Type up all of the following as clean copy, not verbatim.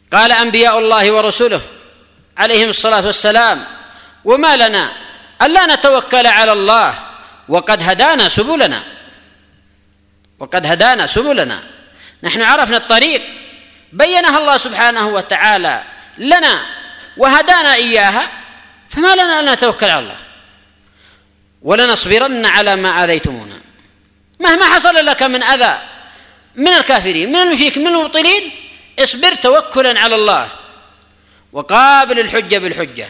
قال أنبياء الله ورسله عليهم الصلاة والسلام: وما لنا ألا نتوكل على الله وقد هدانا سبلنا. نحن عرفنا الطريق بينها الله سبحانه وتعالى لنا وهدانا إياها، فما لنا أن نتوكل على الله. ولنصبرن على ما آذيتمونا، مهما حصل لك من أذى من الكافرين من المشركين من المبطلين، اصبر توكلا على الله وقابل الحجة بالحجة،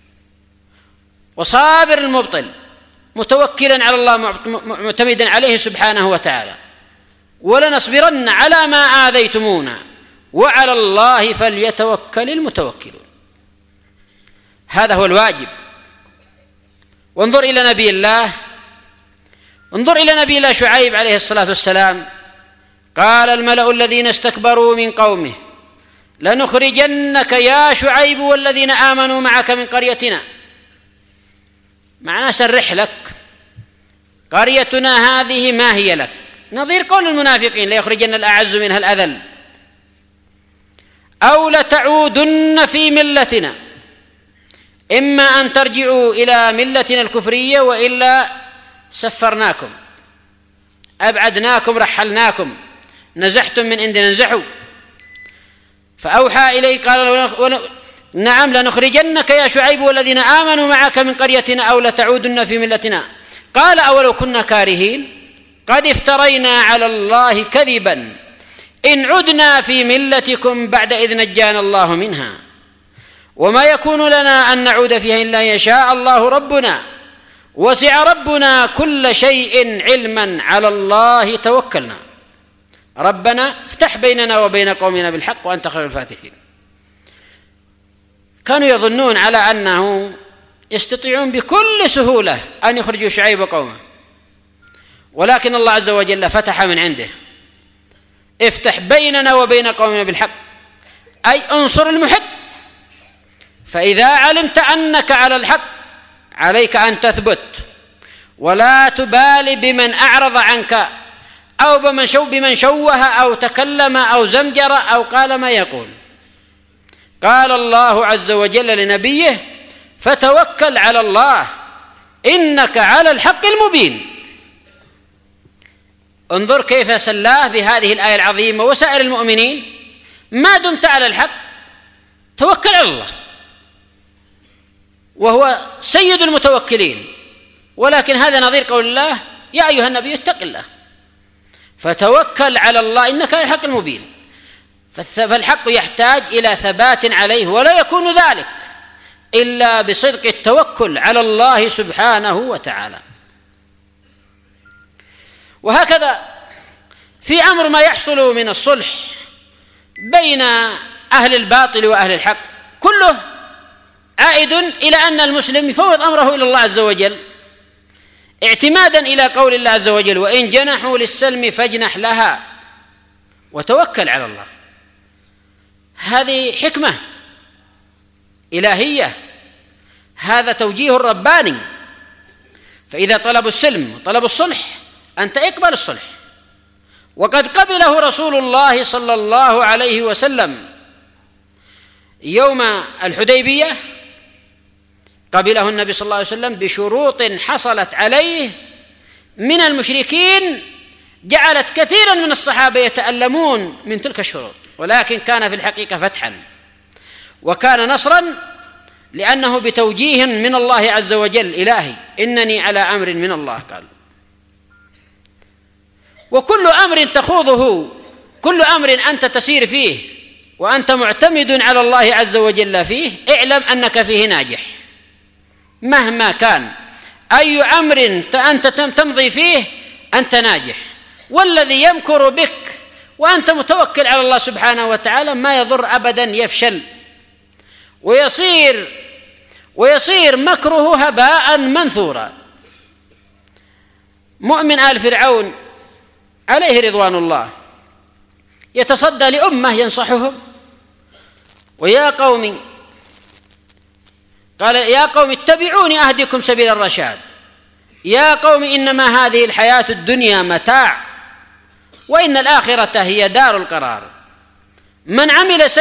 وصابر المبطل متوكلا على الله معتمدا عليه سبحانه وتعالى. ولنصبرن على ما آذيتمونا وعلى الله فليتوكل المتوكلون. هذا هو الواجب. وانظر إلى نبي الله شعيب عليه الصلاة والسلام: قال الملأ الذين استكبروا من قومه لنخرجنك يا شعيب والذين آمنوا معك من قريتنا. معناه سرح لك، قريتنا هذه ما هي لك، نظير قول المنافقين: ليخرجن الأعز منها الأذل، أو لتعودن في ملتنا، إما أن ترجعوا إلى ملتنا الكفرية وإلا سفرناكم، أبعدناكم، رحلناكم، نزحتم من عندنا نزحوا. فأوحى إليه قال: نعم لنخرجنك يا شعيب والذين آمنوا معك من قريتنا أو لتعودن في ملتنا. قال: أولو كنا كارهين قد افترينا على الله كذبا إن عدنا في ملتكم بعد إذ نجانا الله منها، وما يكون لنا أن نعود فيها إلا إن يشاء الله ربنا، وسع ربنا كل شيء علما، على الله توكلنا، ربنا افتح بيننا وبين قومنا بالحق وأنت خير الفاتحين. كانوا يظنون على أنه يستطيعون بكل سهولة أن يخرجوا شعيب وقومه، ولكن الله عز وجل فتح من عنده: افتح بيننا وبين قومنا بالحق، أي انصر المحق. فإذا علمت أنك على الحق عليك أن تثبت، ولا تبالي بمن أعرض عنك أو بمن شوه أو تكلم أو زمجر أو قال ما يقول. قال الله عز وجل لنبيه: فتوكل على الله إنك على الحق المبين. انظر كيف سلاه بهذه الآية العظيمة وسائر المؤمنين: ما دمت على الحق توكل على الله، وهو سيد المتوكلين. ولكن هذا نظير قول الله: يا أيها النبي اتق الله، فتوكل على الله إنك على الحق المبين. فالحق يحتاج إلى ثبات عليه، ولا يكون ذلك إلا بصدق التوكل على الله سبحانه وتعالى. وهكذا في أمر ما يحصل من الصلح بين أهل الباطل وأهل الحق، كله عائد إلى أن المسلم يفوض أمره إلى الله عز وجل، اعتمادا إلى قول الله عز وجل: وإن جنحوا للسلم فاجنح لها وتوكل على الله. هذه حكمة إلهية، هذا توجيه رباني. فإذا طلبوا السلم وطلبوا الصلح أنت اقبل الصلح. وقد قبله رسول الله صلى الله عليه وسلم يوم الحديبية، قبله النبي صلى الله عليه وسلم بشروط حصلت عليه من المشركين جعلت كثيرا من الصحابة يتألمون من تلك الشروط، ولكن كان في الحقيقة فتحا وكان نصرا، لأنه بتوجيه من الله عز وجل إلهي: إنني على أمر من الله. قال: وكل أمر تخوضه، كل أمر أنت تسير فيه وأنت معتمد على الله عز وجل فيه، اعلم أنك فيه ناجح مهما كان. أي أمر أنت تمضي فيه أنت ناجح. والذي يمكر بك وأنت متوكل على الله سبحانه وتعالى ما يضر أبدا، يفشل ويصير مكره هباء منثورا. مؤمن آل فرعون عليه رضوان الله يتصدى لأمة ينصحهم: ويا قوم، قال: يا قوم اتبعوني أهدكم سبيل الرشاد، يا قوم إنما هذه الحياة الدنيا متاع وإن الآخرة هي دار القرار، من عمل